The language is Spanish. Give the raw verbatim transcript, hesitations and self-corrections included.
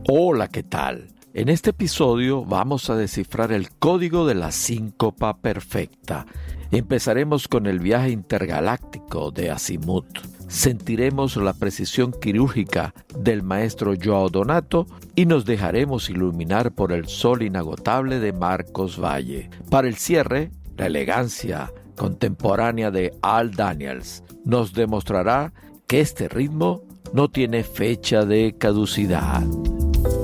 Hola, ¿qué tal? En este episodio vamos a descifrar el código de la síncopa perfecta. Empezaremos con el viaje intergaláctico de Azimuth. Sentiremos la precisión quirúrgica del maestro João Donato y nos dejaremos iluminar por el sol inagotable de Marcos Valle. Para el cierre, la elegancia contemporánea de Al Daniels nos demostrará que este ritmo no tiene fecha de caducidad.